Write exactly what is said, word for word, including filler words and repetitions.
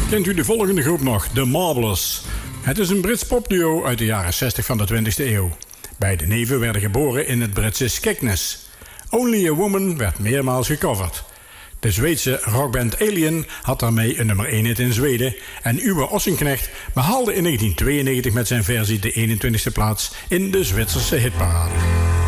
Kent u de volgende groep nog? The Marvelous. Het is een Brits popduo uit de jaren zestig van de twintigste eeuw. Beide neven werden geboren in het Britse Skegness. Only a Woman werd meermaals gecoverd. De Zweedse rockband Alien had daarmee een nummer één hit in Zweden. En Uwe Ossenknecht behaalde in negentien tweeënnegentig met zijn versie de eenentwintigste plaats in de Zwitserse hitparade.